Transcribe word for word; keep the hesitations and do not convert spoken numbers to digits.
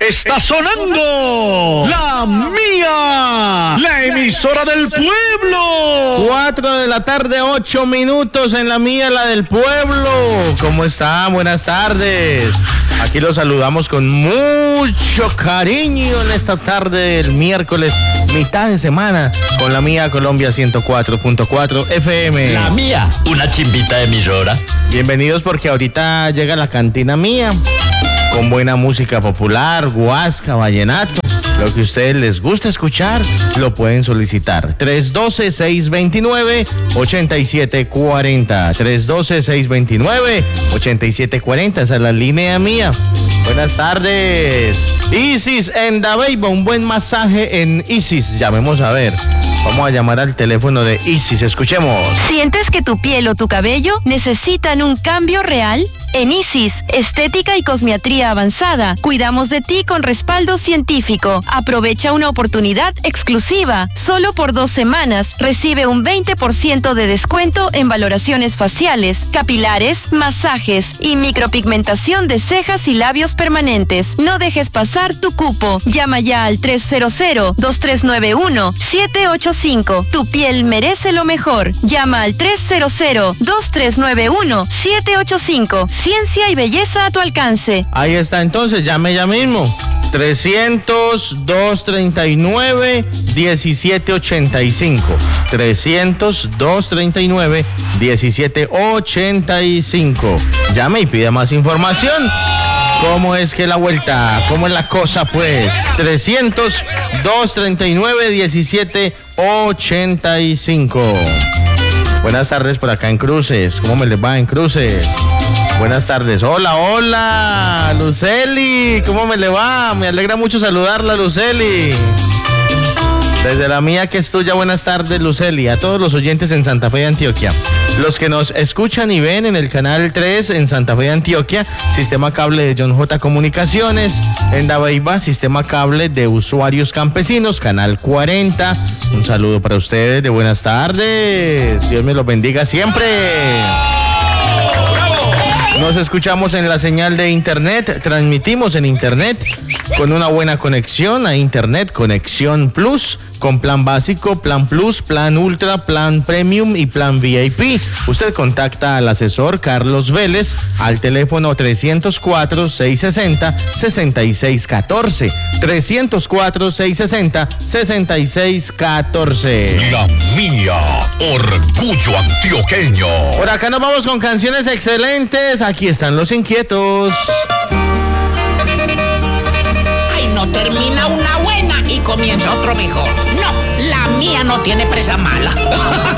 Está sonando La Mía, la emisora del pueblo. Cuatro de la tarde, ocho minutos en La Mía, la del pueblo. ¿Cómo están? Buenas tardes. Aquí los saludamos con mucho cariño en esta tarde del miércoles, mitad de semana, con La Mía Colombia ciento cuatro punto cuatro F M. La Mía, una chimbita de emisora. Bienvenidos porque ahorita llega la cantina mía, con buena música popular, guasca, vallenato. Lo que a ustedes les gusta escuchar, lo pueden solicitar. tres uno dos, seis dos nueve, ocho siete cuatro cero. tres uno dos, seis dos nueve, ocho siete cuatro cero. Esa es la línea mía. Buenas tardes. Isis en Dabeiba, un buen masaje en Isis. Llamemos a ver. Vamos a llamar al teléfono de Isis. Escuchemos. ¿Sientes que tu piel o tu cabello necesitan un cambio real? En Isis, Estética y Cosmiatría Avanzada, cuidamos de ti con respaldo científico. Aprovecha una oportunidad exclusiva. Solo por dos semanas recibe un veinte por ciento de descuento en valoraciones faciales, capilares, masajes y micropigmentación de cejas y labios permanentes. No dejes pasar tu cupo. Llama ya al tres cero cero, dos tres nueve uno, siete ocho cinco. Tu piel merece lo mejor. Llama al tres cero cero, dos tres nueve uno, siete ocho cinco. Ciencia y belleza a tu alcance. Ahí está, entonces, llame ya mismo. trescientos, doscientos treinta y nueve, diecisiete ochenta y cinco. trescientos, doscientos treinta y nueve, diecisiete ochenta y cinco. Llame y pida más información. ¿Cómo es que la vuelta? ¿Cómo es la cosa, pues? trescientos, doscientos treinta y nueve, diecisiete ochenta y cinco. Buenas tardes por acá en Cruces. ¿Cómo me les va en Cruces? Buenas tardes. Hola, hola, Luceli. ¿Cómo me le va? Me alegra mucho saludarla, Luceli. Desde La Mía que es tuya, buenas tardes, Luceli. A todos los oyentes en Santa Fe de Antioquia. Los que nos escuchan y ven en el canal tres en Santa Fe de Antioquia, sistema cable de John J. Comunicaciones. En Dabeiba, sistema cable de usuarios campesinos, canal cuarenta. Un saludo para ustedes de buenas tardes. Dios me los bendiga siempre. Nos escuchamos en la señal de internet, transmitimos en internet con una buena conexión a internet, conexión plus, con plan básico, plan plus, plan ultra, plan premium y plan V I P. Usted contacta al asesor Carlos Vélez al teléfono trescientos cuatro, seiscientos sesenta, sesenta y seis catorce. trescientos cuatro, seiscientos sesenta, sesenta y seis catorce. La Mía, orgullo antioqueño. Por acá nos vamos con canciones excelentes. Aquí están Los Inquietos. Ay, no termina una buena y comienza otro mejor. No, La Mía no tiene presa mala.